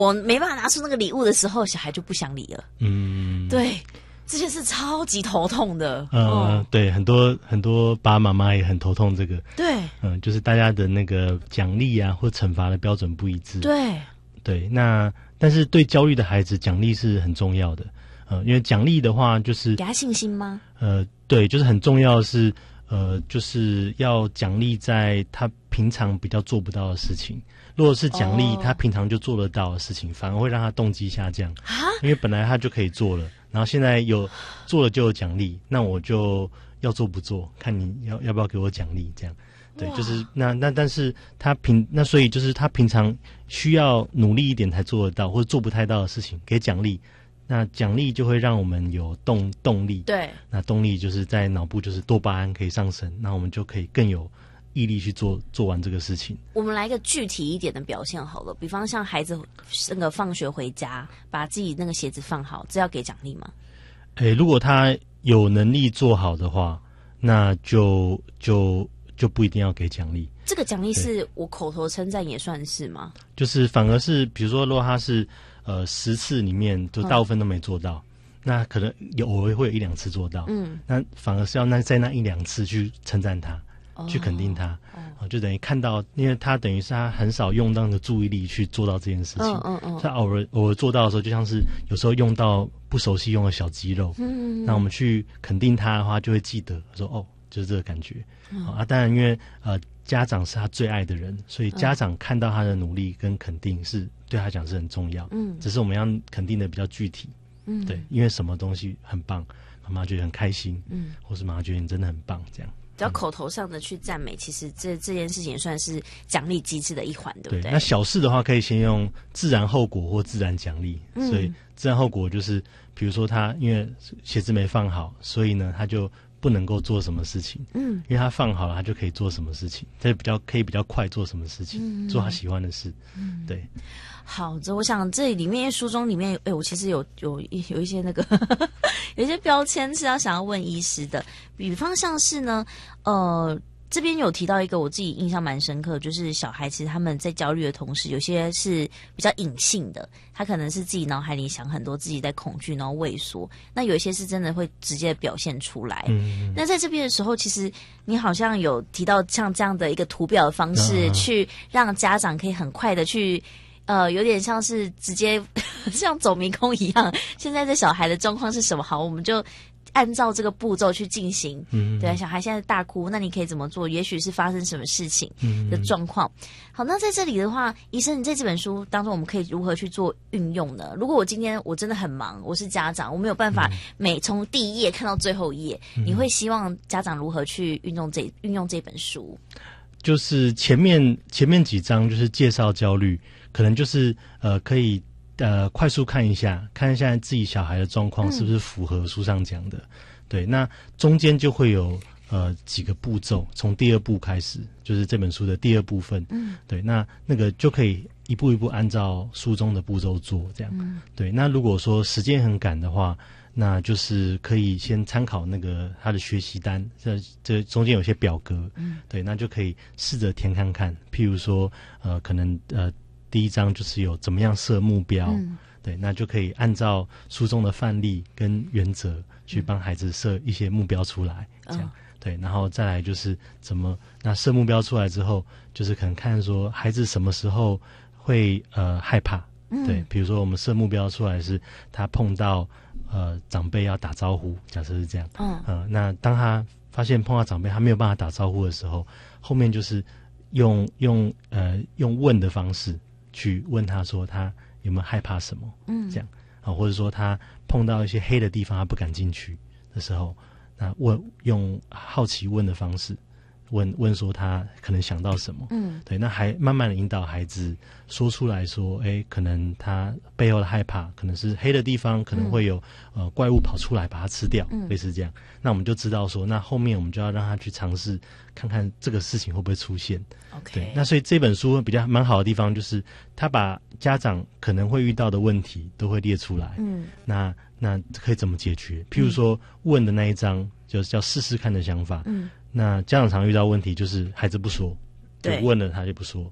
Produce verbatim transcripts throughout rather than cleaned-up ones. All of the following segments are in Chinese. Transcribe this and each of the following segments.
我没办法拿出那个礼物的时候，小孩就不想理了。嗯，对，这件事超级头痛的。 呃， 哦、 对，很多很多爸爸妈妈也很头痛这个。 对， 嗯、呃，就是大家的那个奖励啊或惩罚的标准不一致。 对， 对，那但是对焦虑的孩子，奖励是很重要的。呃，因为奖励的话，就是给他信心吗？ 呃，对，就是很重要的是，呃，就是要奖励在他平常比较做不到的事情。如果是奖励他平常就做得到的事情，反而会让他动机下降啊，因为本来他就可以做了，然后现在有做了就有奖励，那我就要做不做，看你要要不要给我奖励，这样。对，就是那那但是他平那所以就是他平常需要努力一点才做得到，或者做不太到的事情，给奖励。那奖励就会让我们有动动力， 对， 那动力就是在脑部就是多巴胺可以上升，那我们就可以更有毅力去做做完这个事情。 我们来一个具体一点的表现好了，比方像孩子那个放学回家，把自己那个鞋子放好，这要给奖励吗？ 诶，如果他有能力做好的话，那就就就不一定要给奖励。 这个奖励是我口头称赞也算是吗？ 就是反而是比如说，如果他是呃十次里面就大部分都没做到，嗯、那可能有偶尔会有一两次做到，嗯，那反而是要那在那一两次去称赞他。去肯定他，哦，就等于看到，因为他等于是他很少用到的注意力去做到这件事情，嗯嗯嗯，他偶尔偶尔做到的时候，就像是有时候用到不熟悉用的小肌肉，嗯，那我们去肯定他的话，就会记得说哦，就是这个感觉，嗯、啊，当然因为呃家长是他最爱的人，所以家长看到他的努力跟肯定是对他讲是很重要，嗯，只是我们要肯定的比较具体，嗯，对，因为什么东西很棒，妈妈觉得很开心，嗯，或是妈妈觉得你真的很棒，这样。 只要口头上的去赞美，其实这这件事情算是奖励机制的一环，对不对？ 对，那小事的话，可以先用自然后果或自然奖励。嗯、所以自然后果就是，比如说他因为鞋子没放好，所以呢他就不能够做什么事情。嗯，因为他放好了，他就可以做什么事情，他就比较可以比较快做什么事情，嗯、做他喜欢的事。嗯，对。 好，这我想这里面书中里面，哎，我其实有有有一些那个有一些标签是要想要问医师的，比方像是呢，呃，这边有提到一个我自己印象蛮深刻，就是小孩其实他们在焦虑的同时，有些是比较隐性的，他可能是自己脑海里想很多，自己在恐惧，然后畏缩；那有一些是真的会直接表现出来。嗯，那在这边的时候，其实你好像有提到像这样的一个图表的方式，嗯、去让家长可以很快的去。呃，有点像是直接像走迷宫一样。现在这小孩的状况是什么？好，我们就按照这个步骤去进行。嗯，对，小孩现在大哭，那你可以怎么做？也许是发生什么事情的状况。嗯、好，那在这里的话，医生，你在这本书当中，我们可以如何去做运用呢？如果我今天我真的很忙，我是家长，我没有办法每从第一页看到最后一页，嗯、你会希望家长如何去运用这运用这本书？ 就是前面前面几章就是介绍焦虑。可能就是呃，可以呃快速看一下，看一下自己小孩的状况是不是符合书上讲的。嗯、对，那中间就会有呃几个步骤，从第二步开始，就是这本书的第二部分。嗯，对，那那个就可以一步一步按照书中的步骤做，这样。嗯、对，那如果说时间很赶的话，那就是可以先参考那个他的学习单，这这中间有些表格。嗯，对，那就可以试着填看看，譬如说呃，可能呃。第一章就是有怎么样设目标，嗯、对，那就可以按照书中的范例跟原则去帮孩子设一些目标出来，嗯、这样对，然后再来就是怎么那设目标出来之后，就是可能看说孩子什么时候会呃害怕，嗯、对，比如说我们设目标出来是他碰到呃长辈要打招呼，假设是这样，嗯、呃，那当他发现碰到长辈他没有办法打招呼的时候，后面就是用用呃用问的方式。去问他说他有没有害怕什么，嗯，这样啊，或者说他碰到一些黑的地方他不敢进去的时候，那问用好奇问的方式问问说他可能想到什么，嗯，对，那还慢慢的引导孩子说出来说，哎，可能他背后的害怕可能是黑的地方可能会有、嗯、呃怪物跑出来把它吃掉，嗯、类似这样，那我们就知道说，那后面我们就要让他去尝试看看这个事情会不会出现。 Okay. 对，那所以这本书比较蛮好的地方就是他把家长可能会遇到的问题都会列出来，嗯，那那可以怎么解决？譬如说问的那一章就是叫试试看的想法，嗯，那家长常遇到问题就是孩子不说，对，问了他就不说，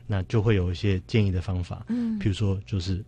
那就会有一些建议的方法， 嗯比如说就是